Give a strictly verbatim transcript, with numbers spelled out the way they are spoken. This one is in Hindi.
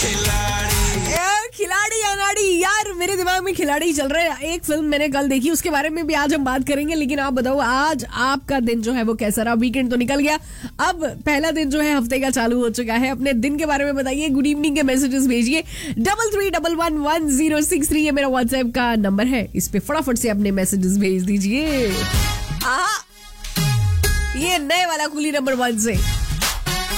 खिलाड़ी अनाड़ी यार, मेरे दिमाग में खिलाड़ी चल रहे हैं। एक फिल्म मैंने कल देखी, उसके बारे में भी आज हम बात करेंगे। लेकिन आप बताओ, आज आपका दिन जो है वो कैसा रहा? वीकेंड तो निकल गया, अब पहला दिन जो है हफ्ते का चालू हो चुका है। अपने दिन के बारे में बताइए, गुड इवनिंग के मैसेजेस भेजिए। Double three double one one zero six three ये मेरा व्हाट्सएप का नंबर है, इस पे फटाफट से अपने मैसेजेस भेज दीजिए। ये नए वाला कुली नंबर वन से